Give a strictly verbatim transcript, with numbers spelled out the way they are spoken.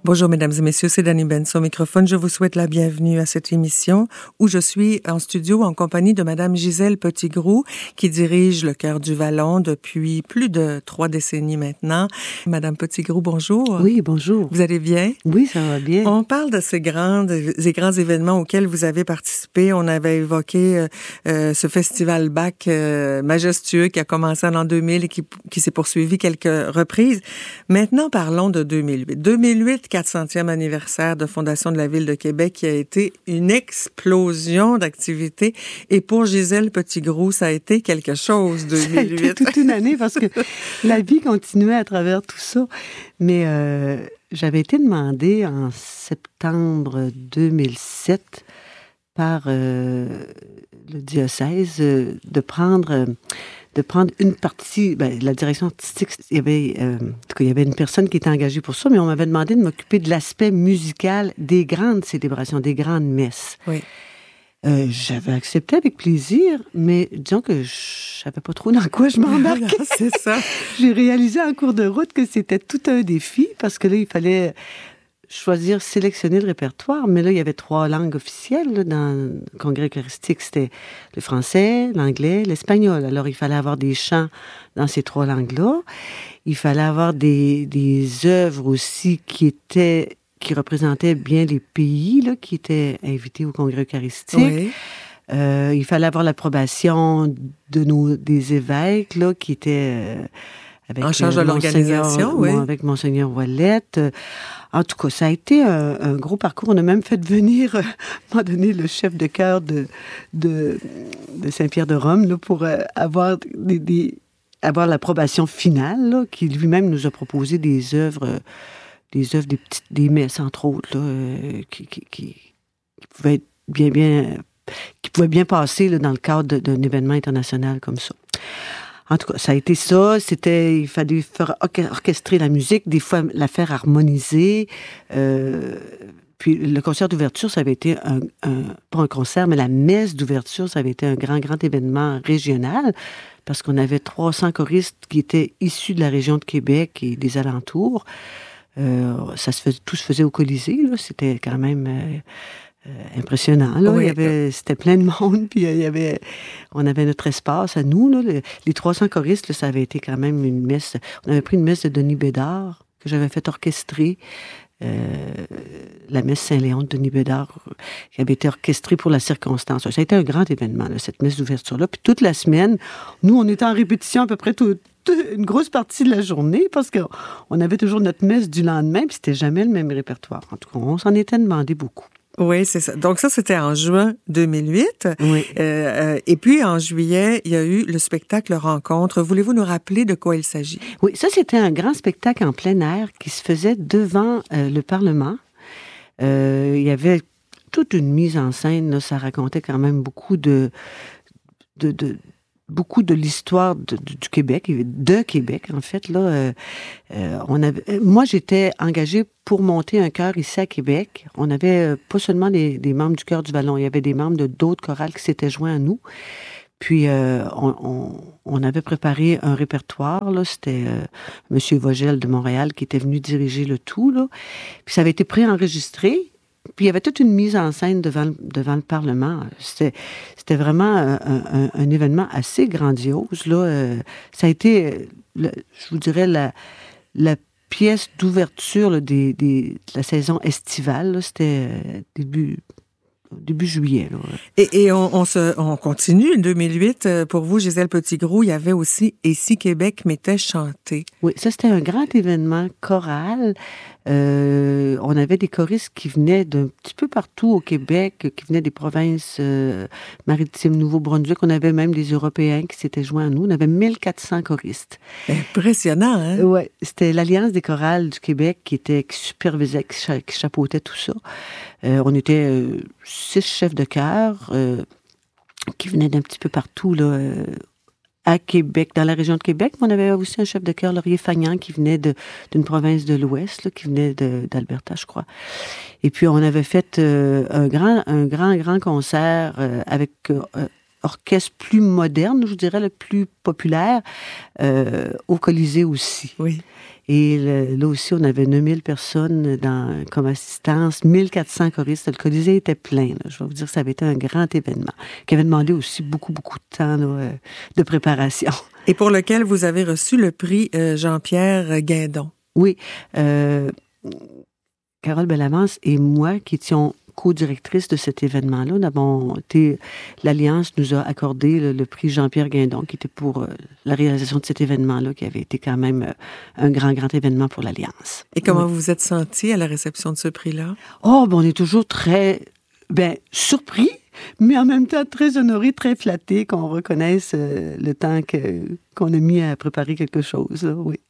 Bonjour mesdames et messieurs, c'est Dani Benson au microphone. Je vous souhaite la bienvenue à cette émission où je suis en studio en compagnie de madame Gisèle Petitgrou qui dirige le Chœur du Vallon depuis plus de trois décennies maintenant. Madame Petitgrou, bonjour. Oui, bonjour. Vous allez bien? Oui, ça va bien. On parle de ces grands, ces grands événements auxquels vous avez participé. On avait évoqué euh, euh, ce festival Bach euh, majestueux qui a commencé en l'an deux mille et qui, qui s'est poursuivi quelques reprises. Maintenant, parlons de deux mille huit. deux mille huit, quatre centième anniversaire de fondation de la Ville de Québec qui a été une explosion d'activités. Et pour Gisèle Petitgrou, ça a été quelque chose, deux mille huit. Ça a été toute une année parce que la vie continuait à travers tout ça. Mais euh, j'avais été demandée en septembre deux mille sept par euh, le diocèse euh, de prendre... Euh, de prendre une partie, ben, la direction artistique, il y avait, euh, en tout cas, il y avait une personne qui était engagée pour ça, mais on m'avait demandé de m'occuper de l'aspect musical des grandes célébrations, des grandes messes. Oui. Euh, j'avais accepté avec plaisir, mais disons que je savais pas trop dans quoi je m'embarquais. C'est ça. J'ai réalisé en cours de route que c'était tout un défi, parce que là, il fallait choisir, sélectionner le répertoire, mais là, il y avait trois langues officielles là, dans le congrès eucharistique. C'était le français, l'anglais, l'espagnol. Alors, il fallait avoir des chants dans ces trois langues-là. Il fallait avoir des, des œuvres aussi qui étaient, qui représentaient bien les pays là, qui étaient invités au congrès eucharistique. Oui. Euh, il fallait avoir l'approbation de nos, des évêques là, qui étaient... Euh, Avec, en charge euh, de l'organisation, oui. Avec Monseigneur Ouellette. En tout cas, ça a été un, un gros parcours. On a même fait venir, euh, à un moment donné, le chef de chœur de, de, de Saint-Pierre-de-Rome là, pour euh, avoir, des, des, avoir l'approbation finale, là, qui lui-même nous a proposé des œuvres, euh, des œuvres, des petites, des messes, entre autres, là, euh, qui, qui, qui, qui pouvaient être bien, bien, qui pouvaient bien passer là, dans le cadre de, d'un événement international comme ça. En tout cas, ça a été ça. C'était, il fallait faire orchestrer la musique, des fois la faire harmoniser. Euh, puis le concert d'ouverture, ça avait été un, un, pas un concert, mais la messe d'ouverture, ça avait été un grand, grand événement régional parce qu'on avait trois cents choristes qui étaient issus de la région de Québec et des alentours. Euh, ça se faisait, tout se faisait au Colisée, là. C'était quand même... Euh, Euh, impressionnant, là. Oui. Il y avait, c'était plein de monde, puis il y avait, on avait notre espace à nous, là. Le, les trois cents choristes, là, ça avait été quand même une messe. On avait pris une messe de Denis Bédard, que j'avais fait orchestrer. Euh, la messe Saint-Léon de Denis Bédard, qui avait été orchestrée pour la circonstance. Ça a été un grand événement, là, cette messe d'ouverture-là. Puis toute la semaine, nous, on était en répétition à peu près tout, une grosse partie de la journée, parce qu'on avait toujours notre messe du lendemain, puis c'était jamais le même répertoire. En tout cas, on s'en était demandé beaucoup. Oui, c'est ça. Donc ça, c'était en juin deux mille huit. Oui. Euh, et puis, en juillet, il y a eu le spectacle Rencontre. Voulez-vous nous rappeler de quoi il s'agit? Oui, ça, c'était un grand spectacle en plein air qui se faisait devant euh, le Parlement. Euh, il y avait toute une mise en scène. Là, ça racontait quand même beaucoup de... de, de beaucoup de l'histoire de, de, du Québec, de Québec, en fait. Là, euh, euh, on avait, moi, j'étais engagée pour monter un chœur ici à Québec. On avait euh, pas seulement des, des membres du Chœur du Vallon, il y avait des membres de d'autres chorales qui s'étaient joints à nous. Puis, euh, on, on, on avait préparé un répertoire. Là, c'était euh, M. Vogel de Montréal qui était venu diriger le tout. Là. Puis, ça avait été préenregistré. Puis il y avait toute une mise en scène devant le, devant le Parlement. C'était, c'était vraiment un, un, un événement assez grandiose. Là. Euh, ça a été, le, je vous dirais, la, la pièce d'ouverture là, des, des, de la saison estivale. Là. C'était euh, début... début juillet. Là. Et, et on, on, se, on continue. En deux mille huit, pour vous, Gisèle Petitgrou, il y avait aussi « Et si Québec m'était chanté ». Oui, ça, c'était un grand événement choral. Euh, on avait des choristes qui venaient d'un petit peu partout au Québec, qui venaient des provinces euh, maritimes, Nouveau-Brunswick. On avait même des Européens qui s'étaient joints à nous. On avait mille quatre cents choristes. Impressionnant, hein? Oui, c'était l'Alliance des chorales du Québec qui était qui supervisait, qui, cha- qui chapeautait tout ça. Euh, on était euh, six chefs de chœur euh, qui venaient d'un petit peu partout, là, euh, à Québec, dans la région de Québec. On avait aussi un chef de chœur, Laurier Fagnan, qui venait de, d'une province de l'Ouest, là, qui venait de, d'Alberta, je crois. Et puis, on avait fait euh, un grand, un grand, grand concert euh, avec euh, orchestre plus moderne, je dirais, le plus populaire, euh, au Colisée aussi. Oui. Et le, là aussi, on avait neuf mille personnes dans, comme assistance, mille quatre cents choristes. Le Colisée était plein. Là. Je vais vous dire que ça avait été un grand événement qui avait demandé aussi beaucoup, beaucoup de temps là, de préparation. Et pour lequel vous avez reçu le prix euh, Jean-Pierre Guindon. Oui. Euh, Carole Bellavance et moi, qui étions co-directrice de cet événement-là, nous avons été, l'Alliance nous a accordé le, le prix Jean-Pierre Guindon, qui était pour euh, la réalisation de cet événement-là, qui avait été quand même euh, un grand, grand événement pour l'Alliance. Et comment oui. vous vous êtes senti à la réception de ce prix-là? Oh, ben on est toujours très, ben, surpris, mais en même temps très honoré, très flatté qu'on reconnaisse euh, le temps que, qu'on a mis à préparer quelque chose, là, oui.